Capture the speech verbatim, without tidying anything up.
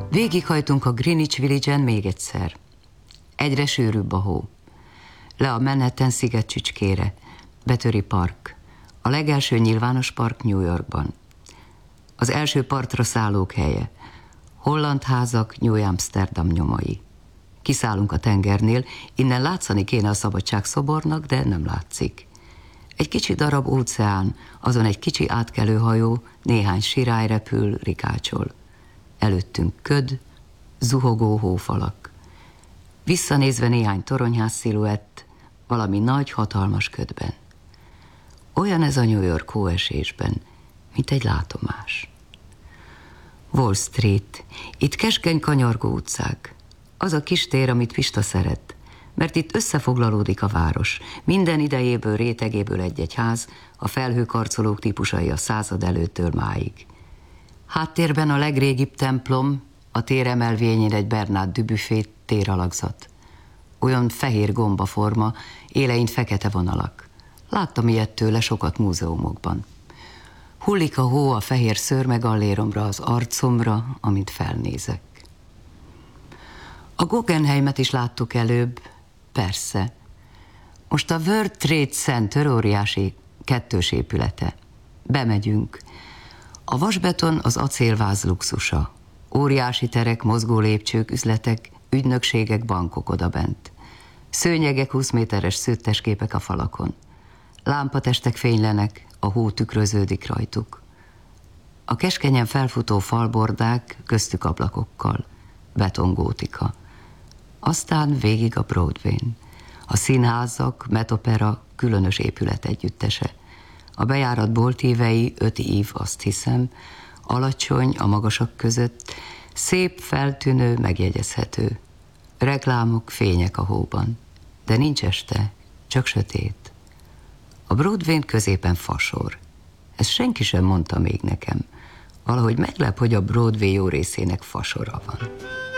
Végighajtunk a Greenwich Village-en még egyszer. Egyre sűrűbb a hó. Le a Manhattan sziget csücskére. Battery Park. A legelső nyilvános park New Yorkban. Az első partra szállók helye. Holland házak, New Amsterdam nyomai. Kiszállunk a tengernél, innen látszani kéne a szabadságszobornak, de nem látszik. Egy kicsi darab óceán, azon egy kicsi átkelőhajó, néhány sirály repül, rikácsol. Előttünk köd, zuhogó hófalak. Visszanézve néhány toronyház sziluett, valami nagy, hatalmas ködben. Olyan ez a New York hóesésben, mint egy látomás. Wall Street, itt keskeny kanyargó utcák. Az a kis tér, amit Pista szeret, mert itt összefoglalódik a város. Minden idejéből, rétegéből egy-egy ház, a felhőkarcolók típusai a század előttől máig. Háttérben a legrégibb templom, a tér emelvényén egy Bernard Dubuffet téralakzat. Olyan fehér gombaforma, élein fekete vonalak. Láttam ilyet tőle sokat múzeumokban. Hullik a hó a fehér szőrmegalléromra, az arcomra, amint felnézek. A Guggenheimet is láttuk előbb, persze. Most a World Trade Center óriási kettős épülete. Bemegyünk. A vasbeton az acélváz luxusa. Óriási terek, mozgó lépcsők, üzletek, ügynökségek, bankok odabent. Szőnyegek, húsz méteres szőttes képek a falakon. Lámpatestek fénylenek, a hó tükröződik rajtuk. A keskenyen felfutó falbordák, köztük ablakokkal. Betongótika. Aztán végig a Broadwayn. A színházak, Metopera, különös épület együttese. A bejárat boltívei, öt ív, azt hiszem, alacsony a magasak között, szép, feltűnő, megjegyezhető. Reklámok, fények a hóban. De nincs este, csak sötét. A Broadwayn középen fasor. Ezt senki sem mondta még nekem. Valahogy meglep, hogy a Broadway jó részének fasora van.